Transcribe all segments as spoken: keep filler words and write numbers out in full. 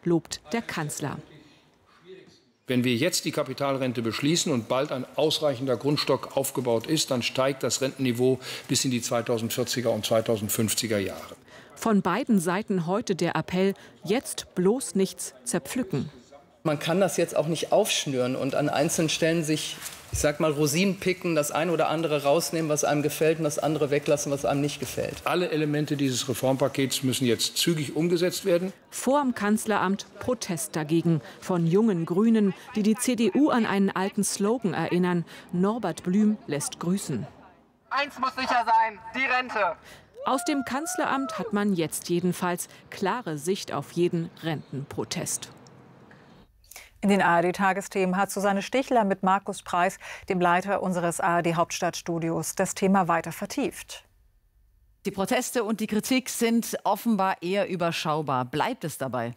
lobt der Kanzler. Wenn wir jetzt die Kapitalrente beschließen und bald ein ausreichender Grundstock aufgebaut ist, dann steigt das Rentenniveau bis in die zweitausendvierziger und zweitausendfünfziger Jahre. Von beiden Seiten heute der Appell, jetzt bloß nichts zerpflücken. Man kann das jetzt auch nicht aufschnüren und an einzelnen Stellen sich, ich sag mal, Rosinen picken, das eine oder andere rausnehmen, was einem gefällt, und das andere weglassen, was einem nicht gefällt. Alle Elemente dieses Reformpakets müssen jetzt zügig umgesetzt werden. Vor dem Kanzleramt Protest dagegen von jungen Grünen, die die C D U an einen alten Slogan erinnern. Norbert Blüm lässt grüßen. Eins muss sicher sein, die Rente. Aus dem Kanzleramt hat man jetzt jedenfalls klare Sicht auf jeden Rentenprotest. In den A R D-Tagesthemen hat Susanne Stichler mit Markus Preis, dem Leiter unseres A R D-Hauptstadtstudios, das Thema weiter vertieft. Die Proteste und die Kritik sind offenbar eher überschaubar. Bleibt es dabei?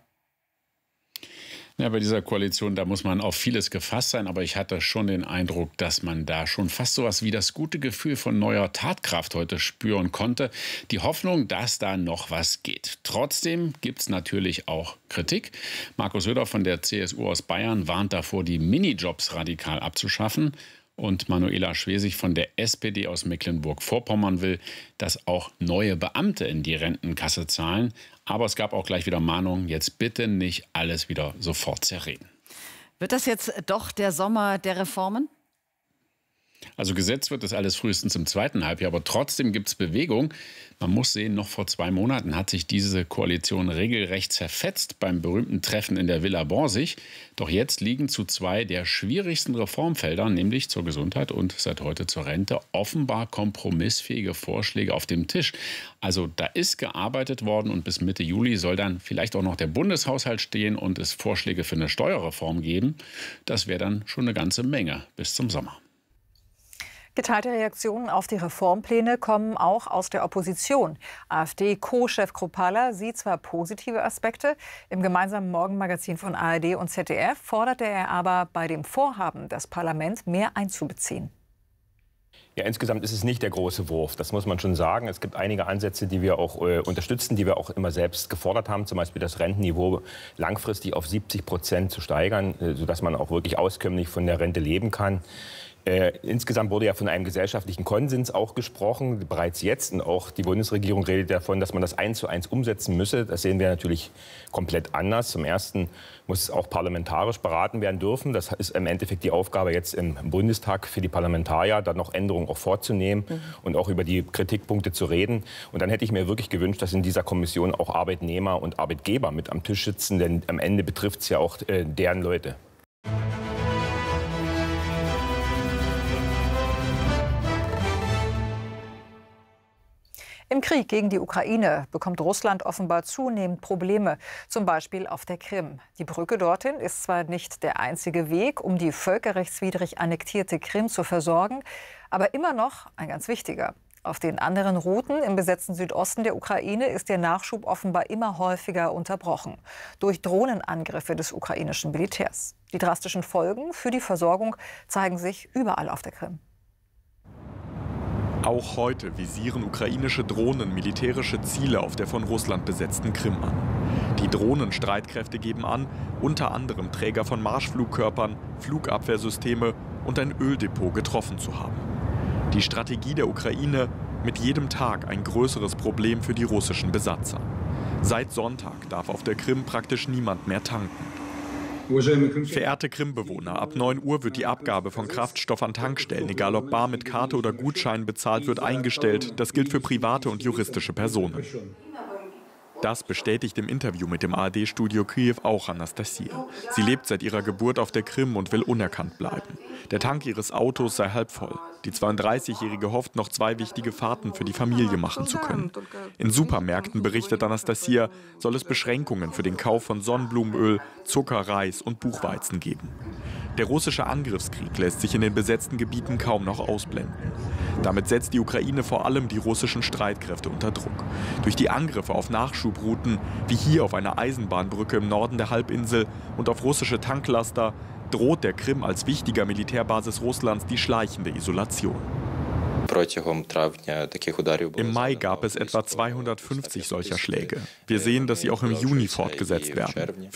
Ja, bei dieser Koalition, da muss man auf vieles gefasst sein. Aber ich hatte schon den Eindruck, dass man da schon fast so was wie das gute Gefühl von neuer Tatkraft heute spüren konnte. Die Hoffnung, dass da noch was geht. Trotzdem gibt es natürlich auch Kritik. Markus Söder von der C S U aus Bayern warnt davor, die Minijobs radikal abzuschaffen. Und Manuela Schwesig von der S P D aus Mecklenburg-Vorpommern will, dass auch neue Beamte in die Rentenkasse zahlen. Aber es gab auch gleich wieder Mahnungen, jetzt bitte nicht alles wieder sofort zerreden. Wird das jetzt doch der Sommer der Reformen? Also gesetzt wird das alles frühestens im zweiten Halbjahr, aber trotzdem gibt es Bewegung. Man muss sehen, noch vor zwei Monaten hat sich diese Koalition regelrecht zerfetzt beim berühmten Treffen in der Villa Borsig. Doch jetzt liegen zu zwei der schwierigsten Reformfelder, nämlich zur Gesundheit und seit heute zur Rente, offenbar kompromissfähige Vorschläge auf dem Tisch. Also da ist gearbeitet worden und bis Mitte Juli soll dann vielleicht auch noch der Bundeshaushalt stehen und es Vorschläge für eine Steuerreform geben. Das wäre dann schon eine ganze Menge bis zum Sommer. Geteilte Reaktionen auf die Reformpläne kommen auch aus der Opposition. AfD-Co-Chef Kruppalla sieht zwar positive Aspekte, im gemeinsamen Morgenmagazin von A R D und Z D F forderte er aber bei dem Vorhaben, das Parlament mehr einzubeziehen. Ja, insgesamt ist es nicht der große Wurf, das muss man schon sagen. Es gibt einige Ansätze, die wir auch äh, unterstützen, die wir auch immer selbst gefordert haben. Zum Beispiel das Rentenniveau langfristig auf siebzig Prozent zu steigern, äh, sodass man auch wirklich auskömmlich von der Rente leben kann. Äh, insgesamt wurde ja von einem gesellschaftlichen Konsens auch gesprochen, bereits jetzt. Und auch die Bundesregierung redet davon, dass man das eins zu eins umsetzen müsse. Das sehen wir natürlich komplett anders. Zum Ersten muss es auch parlamentarisch beraten werden dürfen. Das ist im Endeffekt die Aufgabe jetzt im Bundestag für die Parlamentarier, da noch Änderungen auch vorzunehmen mhm. und auch über die Kritikpunkte zu reden. Und dann hätte ich mir wirklich gewünscht, dass in dieser Kommission auch Arbeitnehmer und Arbeitgeber mit am Tisch sitzen. Denn am Ende betrifft es ja auch äh, deren Leute. Im Krieg gegen die Ukraine bekommt Russland offenbar zunehmend Probleme, zum Beispiel auf der Krim. Die Brücke dorthin ist zwar nicht der einzige Weg, um die völkerrechtswidrig annektierte Krim zu versorgen, aber immer noch ein ganz wichtiger. Auf den anderen Routen im besetzten Südosten der Ukraine ist der Nachschub offenbar immer häufiger unterbrochen. Durch Drohnenangriffe des ukrainischen Militärs. Die drastischen Folgen für die Versorgung zeigen sich überall auf der Krim. Auch heute visieren ukrainische Drohnen militärische Ziele auf der von Russland besetzten Krim an. Die Drohnenstreitkräfte geben an, unter anderem Träger von Marschflugkörpern, Flugabwehrsysteme und ein Öldepot getroffen zu haben. Die Strategie der Ukraine: mit jedem Tag ein größeres Problem für die russischen Besatzer. Seit Sonntag darf auf der Krim praktisch niemand mehr tanken. Verehrte Krim-Bewohner, ab neun Uhr wird die Abgabe von Kraftstoff an Tankstellen, egal ob bar mit Karte oder Gutschein bezahlt wird, eingestellt. Das gilt für private und juristische Personen. Das bestätigt im Interview mit dem A R D-Studio Kiew auch Anastasia. Sie lebt seit ihrer Geburt auf der Krim und will unerkannt bleiben. Der Tank ihres Autos sei halb voll. Die zweiunddreißigjährige hofft, noch zwei wichtige Fahrten für die Familie machen zu können. In Supermärkten, berichtet Anastasia, soll es Beschränkungen für den Kauf von Sonnenblumenöl, Zucker, Reis und Buchweizen geben. Der russische Angriffskrieg lässt sich in den besetzten Gebieten kaum noch ausblenden. Damit setzt die Ukraine vor allem die russischen Streitkräfte unter Druck. Durch die Angriffe auf Nachschubrouten, wie hier auf einer Eisenbahnbrücke im Norden der Halbinsel und auf russische Tanklaster, droht der Krim als wichtiger Militärbasis Russlands die schleichende Isolation. Im Mai gab es etwa zweihundertfünfzig solcher Schläge. Wir sehen, dass sie auch im Juni fortgesetzt werden.